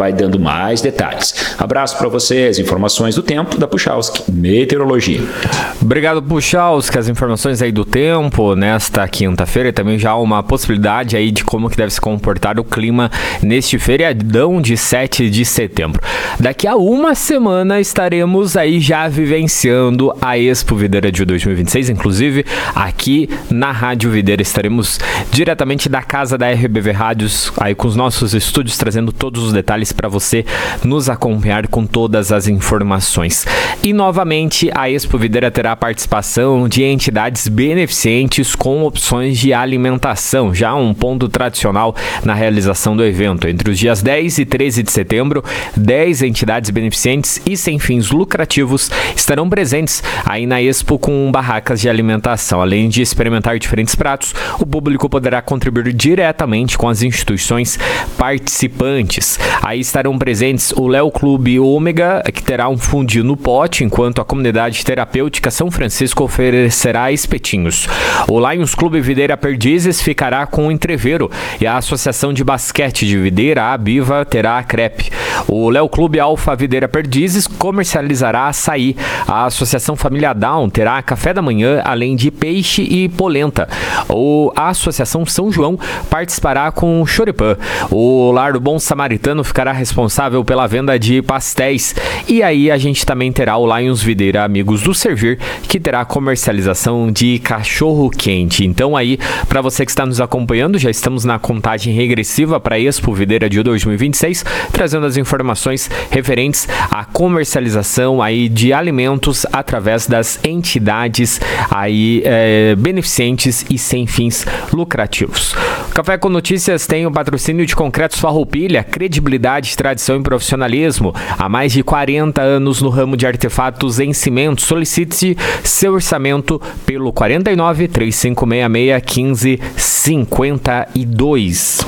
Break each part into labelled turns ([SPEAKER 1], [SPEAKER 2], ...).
[SPEAKER 1] vai dando mais detalhes. Abraço para vocês, informações do tempo da Puchalski Meteorologia.
[SPEAKER 2] Obrigado, Puchalski, as informações aí do tempo nesta quinta-feira e também já uma possibilidade aí de como que deve se comportar o clima neste feriadão de 7 de setembro. Daqui a uma semana estaremos aí já vivenciando a Expo Videira de 2026, inclusive aqui na Rádio Videira estaremos diretamente da casa da RBV Rádios, aí com os nossos estúdios trazendo todos os detalhes para você nos acompanhar com todas as informações. E novamente a Expo Videira terá a participação de entidades beneficentes com opções de alimentação, já um ponto tradicional na realização do evento. Entre os dias 10 e 13 de setembro, 10 entidades beneficentes e sem fins lucrativos estarão presentes aí na Expo com barracas de alimentação. Além de experimentar diferentes pratos, o público poderá contribuir diretamente com as instituições participantes. Aí estarão presentes o Léo Clube Ômega, que terá um fundir no pote, enquanto a comunidade terapêutica São Francisco oferecerá espetinhos. O Lions Clube Videira Perdizes ficará com o entreveiro e a Associação de Basquete de Videira, a Biva, terá a crepe. O Léo Clube Alfa Videira Perdizes comercializará açaí. A Associação Família Down terá café da manhã, além de peixe e polenta. A Associação São João participará com choripã. O Lar do Bom Samaritano ficará responsável pela venda de pastéis. E aí a gente também terá o Lions Videira Amigos do Servir, que terá comercialização de cachorro quente. Então aí, para você que está nos acompanhando, já estamos na contagem regressiva para a Expo Videira de 2026, trazendo as informações referentes à comercialização aí de alimentos através das entidades aí beneficentes e sem fins lucrativos. O Café com Notícias tem o patrocínio de Concretos Farroupilha, credibilidade, tradição e profissionalismo. Há mais de 40 anos no ramo de artefatos em cimento. Solicite seu orçamento pelo 49 3566 1552.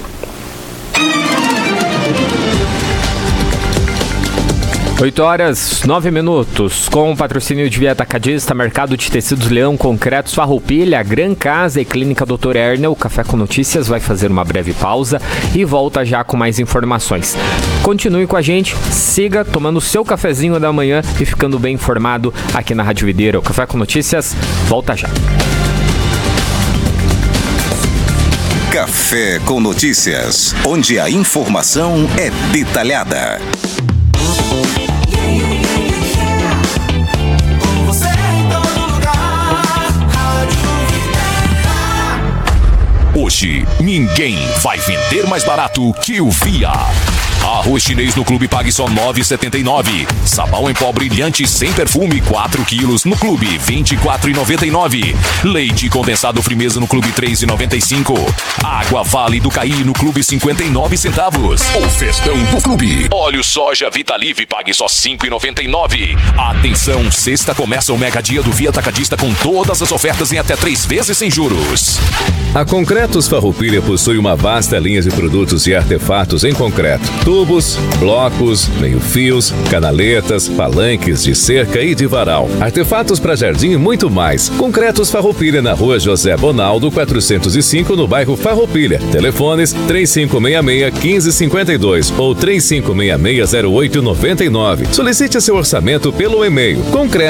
[SPEAKER 2] 8h09, com o patrocínio de Via Atacadista, Mercado de Tecidos Leão, Concretos Farroupilha, Gran Casa e Clínica Dr. Ernel. O Café com Notícias vai fazer uma breve pausa e volta já com mais informações. Continue com a gente, siga tomando o seu cafezinho da manhã e ficando bem informado aqui na Rádio Videira. O Café com Notícias volta já.
[SPEAKER 3] Café com Notícias, onde a informação é detalhada. Hoje, ninguém vai vender mais barato que o Via. Arroz chinês no Clube pague só R$ 9,79. Sabão em pó brilhante sem perfume 4 quilos no Clube R$ 24,99. Leite condensado Frimeza no Clube R$ 3,95. Água Vale do Caí no Clube 59 centavos. O festão do Clube. Óleo soja Vitalive pague só R$ 5,99. Atenção, sexta começa o mega dia do Via Atacadista com todas as ofertas em até 3 vezes sem juros.
[SPEAKER 4] A Concretos Farroupilha possui uma vasta linha de produtos e artefatos em concreto. Tubos, blocos, meio-fios, canaletas, palanques de cerca e de varal, artefatos para jardim e muito mais. Concretos Farroupilha na Rua José Bonaldo, 405, no bairro Farroupilha. Telefones 3566-1552 ou 3566-0899. Solicite seu orçamento pelo e-mail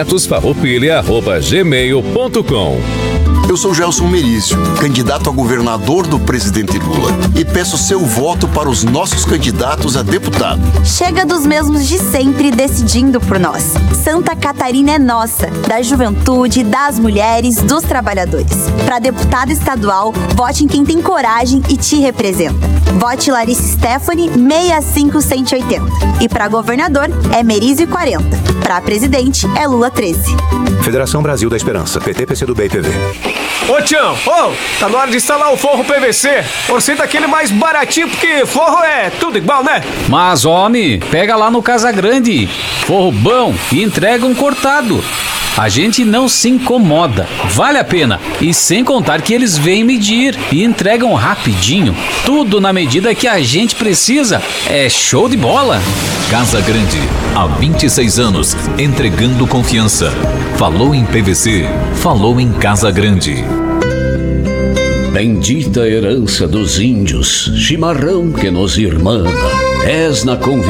[SPEAKER 4] concretosfarroupilha@gmail.com.
[SPEAKER 5] Eu sou Gelson Merício, candidato a governador do presidente Lula, e peço seu voto para os nossos candidatos a deputado.
[SPEAKER 6] Chega dos mesmos de sempre decidindo por nós. Santa Catarina é nossa, da juventude, das mulheres, dos trabalhadores. Para deputado estadual, vote em quem tem coragem e te representa. Vote Larissa Stephanie 65180. E para governador é Merizio 40. Para presidente é Lula 13.
[SPEAKER 7] Federação Brasil da Esperança, PT, PCdoB e PV.
[SPEAKER 8] Ô Tião, tá na hora de instalar o forro PVC. Orçenta aquele mais baratinho, porque forro é tudo igual, né?
[SPEAKER 9] Mas, homem, pega lá no Casa Grande. Forro bom e entrega um cortado. A gente não se incomoda, vale a pena. E sem contar que eles vêm medir e entregam rapidinho. Tudo na medida que a gente precisa. É show de bola.
[SPEAKER 3] Casa Grande, há 26 anos, entregando confiança. Falou em PVC, falou em Casa Grande.
[SPEAKER 10] Bendita herança dos índios, chimarrão que nos irmana. És na convivência